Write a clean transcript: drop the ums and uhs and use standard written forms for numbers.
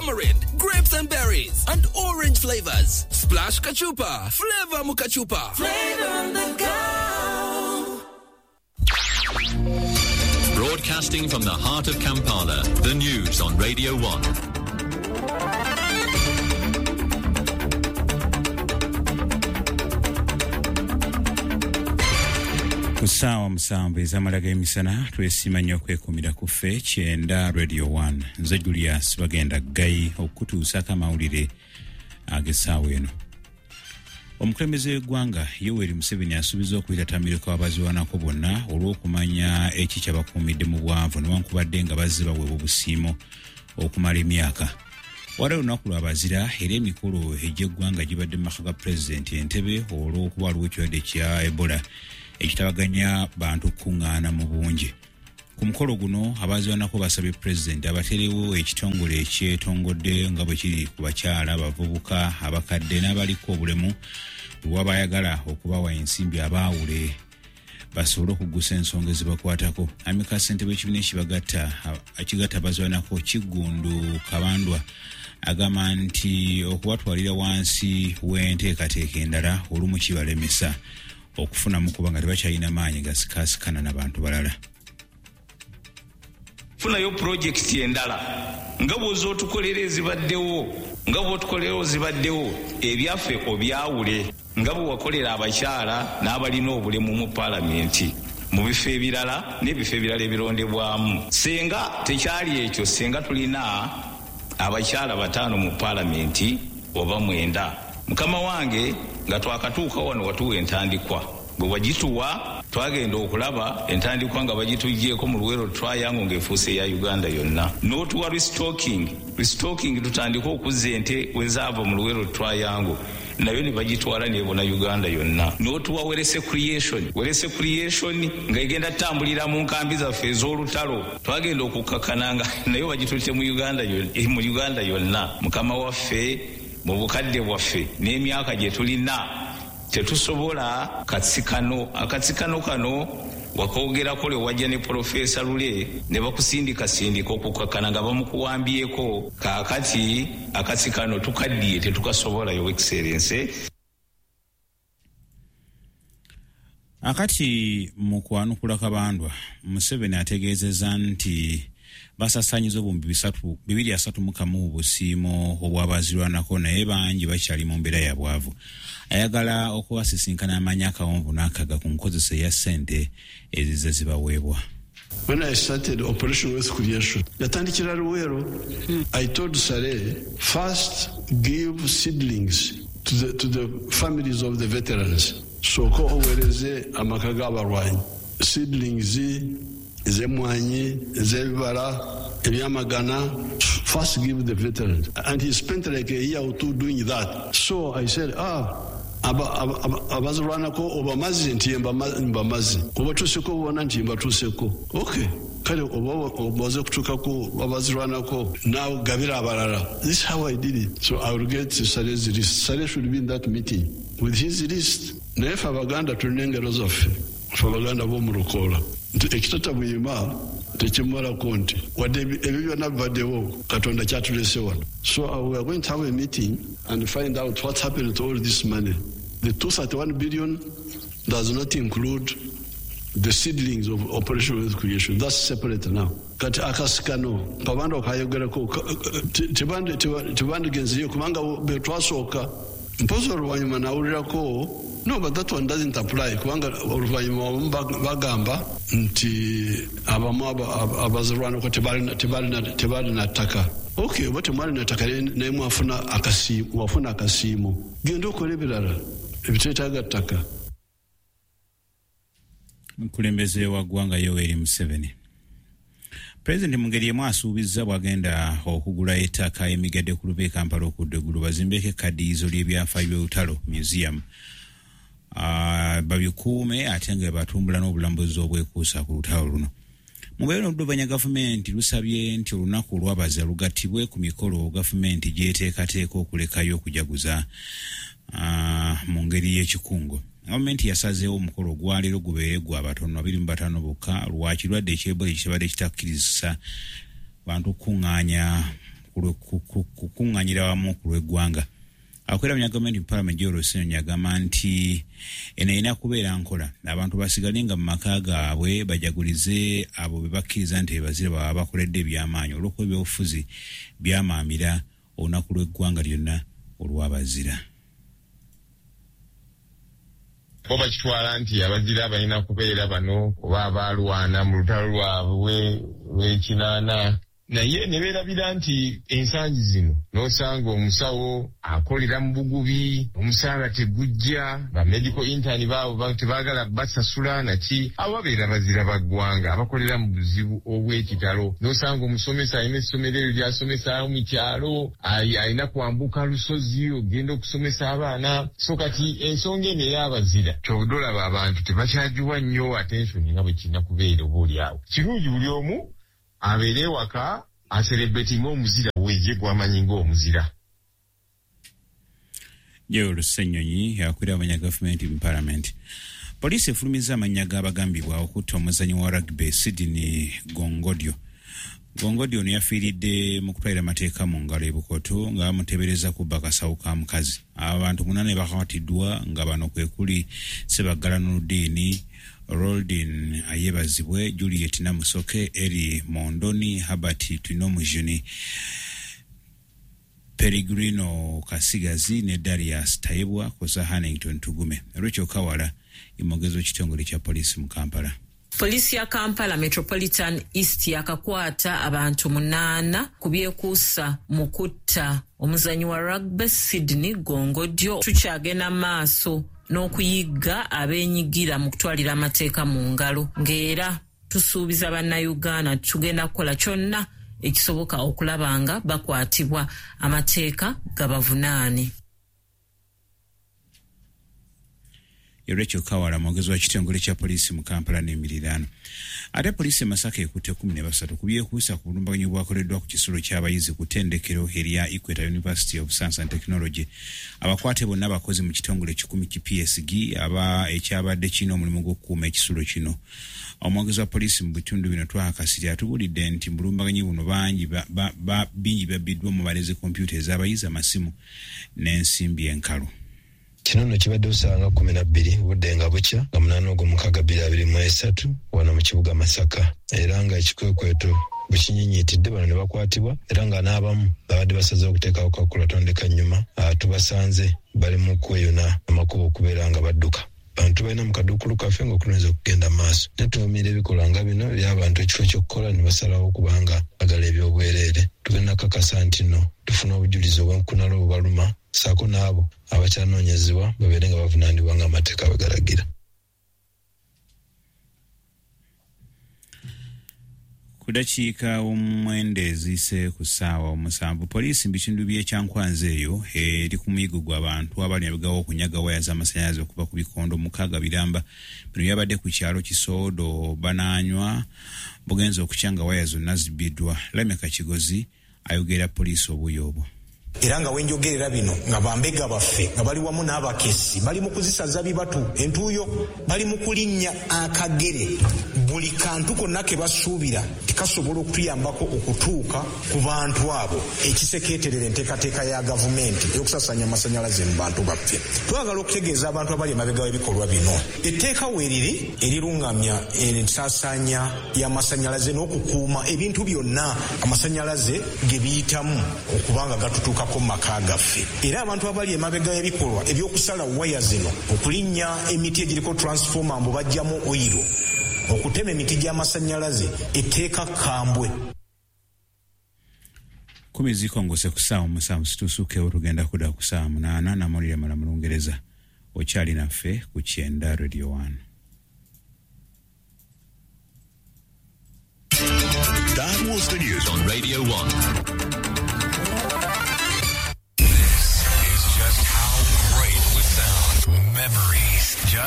tamarind, grapes and berries, and orange flavors. Splash Kachupa, flavor Mukachupa. Flavor on the go. Broadcasting from the heart of Kampala, the news on Radio 1. Kusaawa musanvu ez'amalaga emisana twesima nnyo okwekumira ku ffe kyenda Radio 1 nze Julius bagenda Gayi okutuusako amawulire ag'essaawa eno. Omukulembeze w'eggwanga Yoweri Museveni asuubiza okuyitatamira abaziwanako bonna olw'okumanya eki kyabakuumidde mu bwavu newankubadde nga bazze baweebwa obusiimo okumala emyaka. Waliwo olunaku lw'abazira era emikolo egy'eggwanga gibadde mu maka ga pulezidenti Entebbe olw'okuba waliwo ekirwadde kya Ebola ekitabaganya bantu kuŋŋaana mu bungi. Ku mukolo guno abaziwanako basabye pulezidenti abaterewo ekitongole ekyetongodde nga bwe kiri ku bakyala abavubuka abakadde n'abaliko obulemu bwe bayagala okubawa ensimbi abaawule basobole okuggusa ensonga ezibakwatako. Amika ssentebe w'ekibiina ekigatta abaziwanako Kiggundu Kabandwa agamba nti okubatwalira wansi w'enteekateeka endala olumu kibalemesa okufunamu kuba nga tebakyalina maanyi gasikaasikana n'abantu balala. Funayo projekiti endala nga bw'oza otukolera ezibaddewo nga bw'otukolera zibaddewo ebyaffe obyawule nga bwe wakolera abakyala n'abalina obulemu mu paalamenti mu bifo ebirala n'ebifo ebirala ebirondebwamu. Senga tekyali ekyo, senga tulina abakyala 5 mu paalamenti oba 9. Mukama wange nga twakatuuka wano watuwa entandikwa bwe wagituwa twagenda okulaba entandikwa nga bagitugyeko mu Luwero Triangle ng'efuuse ya Uganda yonna. N'otuwa restocking tutandika okuzza ente wezaava mu Luwero Triangle nayo ne bagitwala nebona Uganda yonna. N'otuwa werese creation nga egenda tambulira mu nkambi zaffe ez'olutalo twagenda okukakana nga nayo bagitutte mu Uganda yonna. Mukama waffe mu bukadde bwaffe n'emyaka gye tulina tetusobola akatsikano kano wakoogerako le wajja ne Profesa Lule ne bakusindika okukakana nga bamukuwambyeko kaakati akatsikano tukaddiye tetukasobola Your Excellency. Akati mu kwanukula Kabandwa Museveni ategeezezza nti basasanyiza obumbi 231 obusiimo obw'abazirwanako naye bangi bakyali mu mbeera ya bwavu. Ayagala okuwasisinkana amanya akawonvu n'akaga ku nkozesa ya ssente ezize zibaweebwa. When I started Operation Wealth Creation, yatandikira Luwero, I told Sare, first give seedlings to the families of the veterans. So ko owereze amaka g'abalwanyi. Seedlings ez'emmwanyi, ez'ebibala, ebyamagana, first give the veterans. And he spent like a year or 2 doing that. So I said, abazirwanako obamazi nti mbamazi, obatuseko obona nti mbatuseko. Okay. Kale obaze kutukako abazirwanako now gabira abalala. This is how I did it. So I will get Sare's list. Sare should be in that meeting with his list. Naye fe Abaganda tulina engero zaffe, fe Abaganda b'omulukola ekitata buyima tekimmalako nti wadde ebyo byonna bibaddewo Katonda kyatulese wano. So we are going to have a meeting and find out what's happened to all this money. The 231 billion does not include the seedlings of Operation Wealth Creation. That's separate now. Kati akasikano kabanda okayogerako tebandigenzeyo kubanga betwasooka mpozi oluvannyuma nawulirako. No, but that one doesn't apply. Kubanga oluvannyuma bagamba nti abamu abazirwanako tebalina ttaka. Okay, oba temwalina ttaka naye mwafuna akasiimo. Genda okola ebirala ebiteetaaga ttaka. Mukulembeze wa ggwanga Yoweri Museveni. President mu ngeri emu asuubizza bw'agenda okugula ettaka emigadde ku Lube Kampala okudde eggulu bazimbeko ekkaddiyizo ly'ebyafaayo by'olutalo museum. Babikuume ate nga batumbula n'obulambuzi obwekuusa ku lutalo luno. Mu mbeera n'oddobanya gavumenti lusabye nti olunaku olwabaza lugattibwe ku mikolo gavumenti gy'eteekateeka okulekayo okujaguza mu ngeri y'ekikungo. Gavumenti yasazeewo omukolo ogwaleero gubeere gwa batono 25 bokka lwa kirwadde eky'Ebola ekibadde kitakkiriza bantu kuŋŋaanya kukuŋŋaanyira wamu ku lw'eggwanga. Akwera gavumenti mu Parliament Joe Rosenyo agamba nti eno erina kubeera nkola abantu basigalenga mu maka gaabwe bajagulize abo be bakkiriza nti bazira baba bakoledde ebyamaanyi olw'okuba ebyobufuzi byamaamira olunaku lw'eggwanga lyonna olw'abazira. Bo bakitwala nti abazira balina kubeera bano oba abaalwana mu lutalo lwabwe lw'ekinaana. Naye ne beerabira nti ensangi zino n'osanga omusawo akolera mu bugubi, omusaala tegujja, ba medical intern baabo tebaagala basasula naki, abo babeera bazira baggwanga abakolera mu buzibu obw'ekitalo. N'osanga omusomesa alina essomero eryo ly'asomesa mu kyalo, alina kwambuka lusozi ogenda okusomesa abaana. So kati ensonga eno ey'abazira kyobudde olaba abantu tebakyagiwa nnyo attention nga bwe kirina kubeera oba oli awo. Kirungi buli omu abeere ewaka aserebetinga omuzira weeye gwamanyi ng'omuzira. Joe Lusennyonyi yakwera abanya gavumenti mu Parliament. Poliisi efulumiza amannya g'abagambibwa okutta omuzannyi wa rugby Sydney Gongodio. Gongodio ono yafiiridde mu kutwalira amateeka mu ngalo e Bukoto nga bamuteebereza kubba kasawo ka mukazi. Abantu 8 bakwatiddwa nga bano kwe kuli Sebaggala Nuruddin, Roldin Ayebazibwe, Juliet Namusoke, Eri Mondoni, Habati Tunomujuni, Peregrino Kasigazi ne Darius Taibwa kosa Hannington Tugume. Rachel Kawala imogezo kitongole kya polisi mu Kampala. Polisi ya Kampala Metropolitan East yakakwata abantu 8 kubyekuusa mu kutta omuzannyi wa rugby Sydney Gongodio. Tukyagenda maaso n'okuyigga abeenyigira mu kutwalira amateeka mu ngalo, ng'era tusuubiza bannayuganda tugenda kukola kyonna ekisoboka okulaba nga bakwatibwa amateeka gabavunaane. Rachel Kawala mwogezi wa kitongole kya polisi mu Kampala n'emiriraano. Ate polisi Masaka ekutte 13 ku byekuusa ku bulumbaganyi bwakoleddwa ku kisulo ky'abayizi ku ttendekero erya Equator University of Science and Technology. Abakwate bonna bakozi mu kitongole 10 ki PSG ekyabadde kino omulimu gw'okukuuma ekisulo kino. Omwogezi wa polisi mu bitundu bino twakasiri atubulidde nti bulumbaganyi buno bingi babbiddwa mu balezi kompyuta ez'abayizi, amasimu n'ensimbi enkalu. Kino no kibadde usanga 12 budde nga bukya nga 8/2023 wano mu kibuga Masaka, era nga ekikwekweto bukinyinyitidde bano ne bakwatibwa, era nga n'abamu babadde basazeewo okuteekawo kakulatonde nyuma tubasanze bali mu kweyuna amakubo okubeera nga badduka. Bantu balina mu kaduukulu kaffe ng'okunyweza okugenda maaso. Netuvumirira ebikolwa nga bino by'abantu ekifo ky'okukola ne basalawo okubanga bagala ebyobwereere. Tugenda kakasa nti no tufuna obujulizi obw'enkunala obubaluma, saako n'abo abakyanoonyezebwa babeere nga bavunaanibwa ng'amateeka bwe galagira. Ku dakiika omwenda eziise ku ssaawa 7 poliisi mu bitundu by'Ekyankwanzi eyo eri ku muyigo gw'abantu abali abigawo okunyaga waya z'amasannyalaze okuva ku bikondo 6 biramba. Bino byabadde ku kyalo Kisoodo Banaanywa bugenza okukyanga waya zonna zibbiddwa. Lameka Kigozi ayogera poliisi obuyo obwo. Era nga wenjogerera bino nga bambega baffe nga bali wamu n'abakesi bali mu kuzisaza bibatu entuuyo, bali mu kulinnya akagere, buli kantu konna ke basuubira tikasobola okutuyambako okutuuka ku bantu abo. Ekisekeeterera enteekateeka ya gavumenti ey'okusasanya amasannyalaze mu bantu baffe. Twagala okutegeeza abantu abali emabega w'ebikolwa bino etteeka weeriri erirungamya ensaasaanya y'amasannyalaze n'okukuuma ebintu byonna amasannyalaze ge biyitamu okubanga gatutuuka ko maka gaffe. Era abantu abali emabega y'ebikolwa ebyokusala waya zino, okulinnya emiti egiriko transformer mbu bajjamu oyiro, okutema emiti gy'amasannyalaze, etteeka kambwe. 10 zikongose ku ssaawa 7 situusukewo tugenda kudda ku ssaawa 8 n'amawulire mala mu Lungereza. Okyali naffe ku Kyenda Radio 1. That was the news on Radio 1.